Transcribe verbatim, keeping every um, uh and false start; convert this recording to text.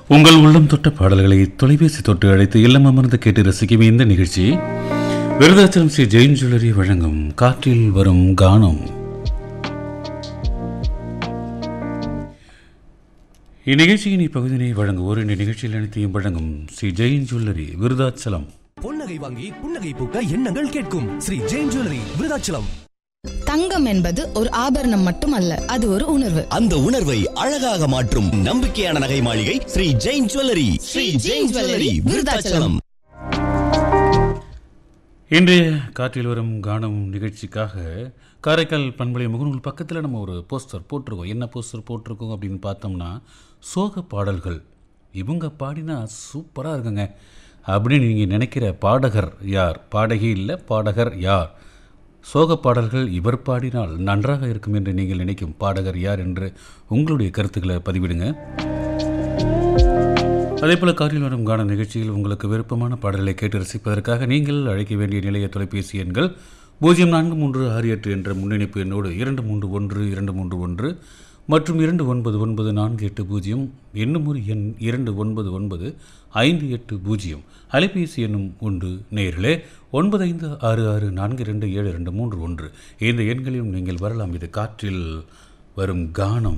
உங்கள் உள்ளம் தொட்ட பாடல்களை தொலைபேசி தொட்டு அழைத்து இல்லம் அமர்ந்து கேட்டு ரசிக்கும் இந்த நிகழ்ச்சி விருதாச்சலம் ஸ்ரீ ஜெயின் ஜுவல்லரி வழங்கும் காற்றில் வரும் கானம். இந்நிகழ்ச்சியின் இப்பகுதியினை வழங்குவோர் இந்த நிகழ்ச்சியில் அனைத்தையும் வழங்கும் ஸ்ரீ ஜெயின் ஜுவல்லரி விருதாச்சலம். பொன்னகை வாங்கி புன்னகை பூக்க எண்ணங்கள் கேட்கும் ஸ்ரீ ஜெயின் ஜுவல்லரி விருதாச்சலம். தங்கம் என்பது ஒரு ஆபரணம் மட்டுமல்ல, அது ஒரு உணர்வு. அந்த உணர்வை அழகாக மாற்றும் நம்பிக்கையான நகை மாளிகை ஸ்ரீ ஜெயின் ஜுவல்லரி. ஸ்ரீ ஜெயின் ஜுவல்லரி விருதாச்சலம். இன்றைய காற்றில் வரும் கானம் நிகழ்ச்சிக்காக காரைக்கால் பண்பலை முகநூல் பக்கத்தில் நம்ம ஒரு போஸ்டர் போட்டிருக்கோம். என்ன போஸ்டர் போட்டிருக்கோம் அப்படின்னு பார்த்தோம்னா, சோக பாடல்கள் இவங்க பாடினா சூப்பராக இருக்குங்க அப்படின்னு நீங்கள் நினைக்கிற பாடகர் யார்? பாடகி இல்லை, பாடகர் யார்? சோக பாடல்கள் இவர் பாடினால் நன்றாக இருக்கும் என்று நீங்கள் நினைக்கும் பாடகர் யார் என்று உங்களுடைய கருத்துக்களை பதிவிடுங்க. அதேபோல் காரில் வரும் கான நிகழ்ச்சியில் உங்களுக்கு விருப்பமான பாடல்களை கேட்டு ரசிப்பதற்காக நீங்கள் அழைக்க வேண்டிய நிலைய தொலைபேசி எண்கள் பூஜ்ஜியம் நான்கு மூன்று ஆறு எட்டு என்ற முன்னணிப்பு எண்ணோடு இரண்டு மூன்று ஒன்று இரண்டு மூன்று ஒன்று மற்றும் இரண்டு ஒன்பது ஒன்பது நான்கு எட்டு பூஜ்ஜியம் என்னும் ஒரு எண் இரண்டு ஒன்பது ஒன்பது ஐந்து எட்டு பூஜ்ஜியம் அலைபேசி எண்ணும் உண்டு. நேயர்களே, ஒன்பது ஐந்து ஆறு ஆறு நான்கு இரண்டு ஏழு இரண்டு மூன்று ஒன்று இந்த எண்களிலும் நீங்கள் வரலாம். இது காற்றில் வரும் கானம்.